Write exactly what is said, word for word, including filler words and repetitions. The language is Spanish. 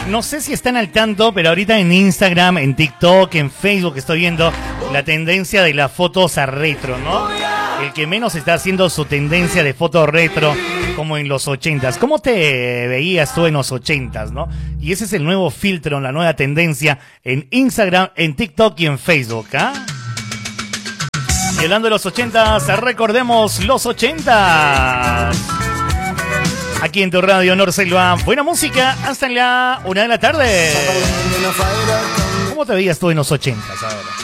no sé si están al tanto, pero ahorita en Instagram, en TikTok, en Facebook estoy viendo la tendencia de las fotos a retro, ¿no? El que menos está haciendo su tendencia de foto retro como en los ochentas. ¿Cómo te veías tú en los ochentas, no? Y ese es el nuevo filtro, la nueva tendencia en Instagram, en TikTok y en Facebook, ¿ah? Y hablando de los ochentas, recordemos los ochentas. Aquí en tu radio Norselva, buena música hasta la una de la tarde. ¿Cómo te veías tú en los ochentas ahora?